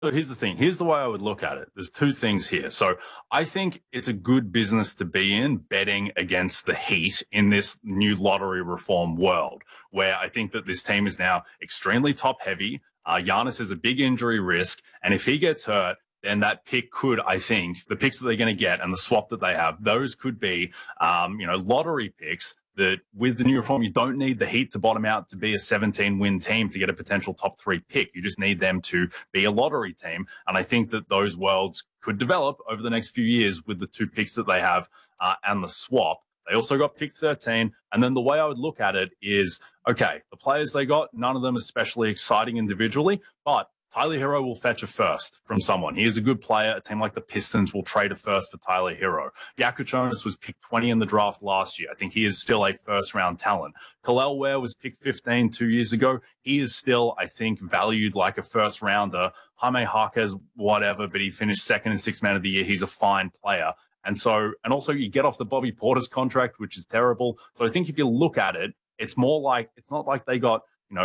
So here's the thing. Here's the way I would look at it. There's two things here. So I think it's a good business to be in, betting against the Heat in this new lottery reform world, where I think that this team is now extremely top heavy. Giannis is a big injury risk. And if he gets hurt, then that pick could, I think, the picks that they're going to get and the swap that they have, those could be, lottery picks that with the new reform, you don't need the Heat to bottom out to be a 17-win team to get a potential top 3 pick. You just need them to be a lottery team. And I think that those worlds could develop over the next few years with the 2 picks that they have and the swap. They also got pick 13. And then the way I would look at it is, okay, the players they got, none of them especially exciting individually, but Tyler Hero will fetch a first from someone. He is a good player. A team like the Pistons will trade a first for Tyler Hero. Jakubonis was picked 20 in the draft last year. I think he is still a first-round talent. Kel'el Ware was picked 15 2 years ago. He is still, I think, valued like a first-rounder. Jaime Jaquez, whatever, but he finished second and sixth man of the year. He's a fine player. And also you get off the Bobby Portis contract, which is terrible. So I think if you look at it, it's more like, it's not like they got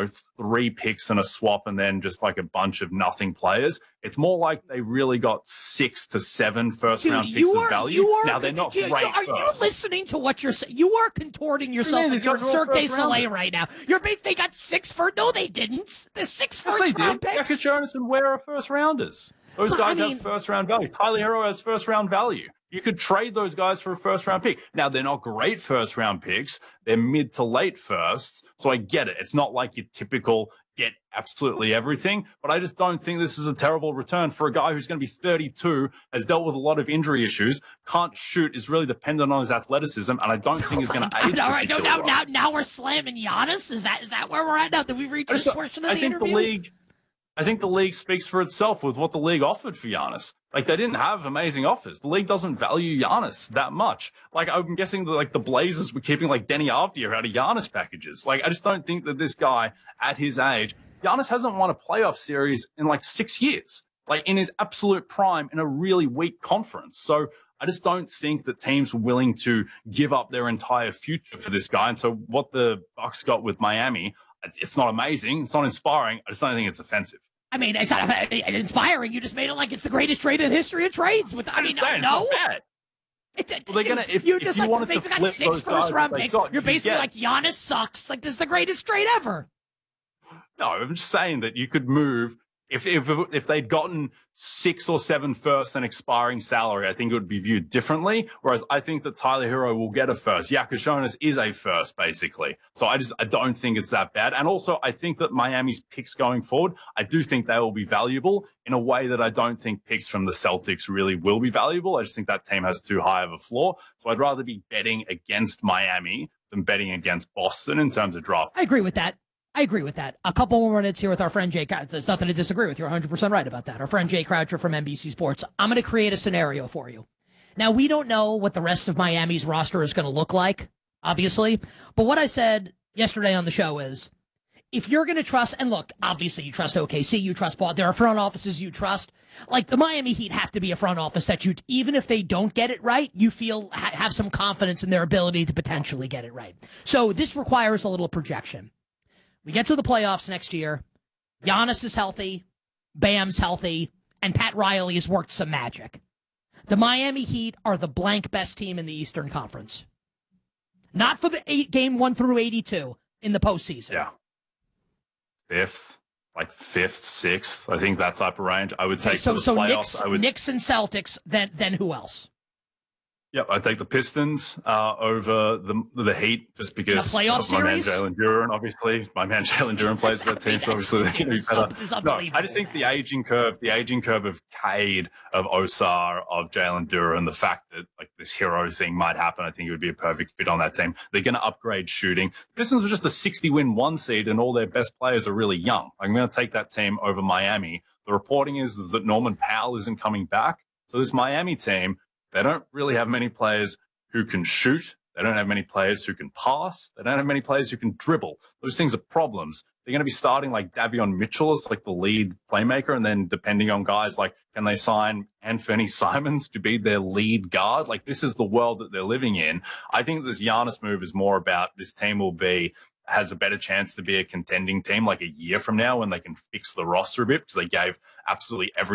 3 picks and a swap and then just like a bunch of nothing players. It's more like they really got 6 to 7 first-round picks of value. Now, they're not great. Are you listening to what you're saying? You are contorting yourself into a Cirque du Soleil right now. They got 6 first. No, they didn't. The 6 first-round picks. Jakubonis and Ware are first-rounders. Those guys have first-round value. Tyler Hero has first-round value. You could trade those guys for a first-round pick. Now, they're not great first-round picks. They're mid to late firsts. So I get it. It's not like your typical get absolutely everything. But I just don't think this is a terrible return for a guy who's going to be 32, has dealt with a lot of injury issues, can't shoot, is really dependent on his athleticism, and I don't think he's going to age. All right, now we're slamming Giannis? Is that where we're at now? Did we reach this portion of the interview? I think the league speaks for itself with what the league offered for Giannis. Like, they didn't have amazing offers. The league doesn't value Giannis that much. Like, I'm guessing that, the Blazers were keeping, Denny Avdija out of Giannis packages. I just don't think that this guy, at his age, Giannis hasn't won a playoff series in, 6 years. In his absolute prime in a really weak conference. So I just don't think that teams are willing to give up their entire future for this guy. And so what the Bucks got with Miami, it's not amazing. It's not inspiring. I just don't think it's offensive. I mean, it's not inspiring. You just made it like it's the greatest trade in the history of trades. No. Well, they're gonna. If you wanted to flip 6 first-round picks, you're basically like Giannis sucks. This is the greatest trade ever. No, I'm just saying that you could move. If they'd gotten 6 or 7 firsts and expiring salary, I think it would be viewed differently. Whereas I think that Tyler Hero will get a first. Jakubonis is a first, basically. So I don't think it's that bad. And also, I think that Miami's picks going forward, I do think they will be valuable in a way that I don't think picks from the Celtics really will be valuable. I just think that team has too high of a floor. So I'd rather be betting against Miami than betting against Boston in terms of draft. I agree with that. A couple more minutes here with our friend Jay Croucher. There's nothing to disagree with. You're 100% right about that. Our friend Jay Croucher from NBC Sports. I'm going to create a scenario for you. Now, we don't know what the rest of Miami's roster is going to look like, obviously. But what I said yesterday on the show is, if you're going to trust, and look, obviously you trust OKC, you trust Paul. There are front offices you trust. The Miami Heat have to be a front office that even if they don't get it right, you feel have some confidence in their ability to potentially get it right. So this requires a little projection. We get to the playoffs next year. Giannis is healthy. Bam's healthy. And Pat Riley has worked some magic. The Miami Heat are the blank best team in the Eastern Conference. Not for the game 1 through 82 in the postseason. Yeah. 5th, 6th. I think that type of range. I would take the playoffs. Knicks and Celtics, then who else? Yep, I'd take the Pistons over the Heat just because my man Jalen Duren, obviously. My man Jalen Duren plays for that team, so obviously they're going to be better. No, I just think the aging curve of Cade, of Osar, of Jalen Duren, the fact that this hero thing might happen, I think it would be a perfect fit on that team. They're going to upgrade shooting. The Pistons are just a 60-win 1 seed, and all their best players are really young. I'm going to take that team over Miami. The reporting is that Norman Powell isn't coming back, so this Miami team, they don't really have many players who can shoot. They don't have many players who can pass. They don't have many players who can dribble. Those things are problems. They're going to be starting Davion Mitchell as the lead playmaker. And then depending on guys, can they sign Anthony Simons to be their lead guard? This is the world that they're living in. I think this Giannis move is more about this team has a better chance to be a contending team a year from now when they can fix the roster a bit, because they gave absolutely every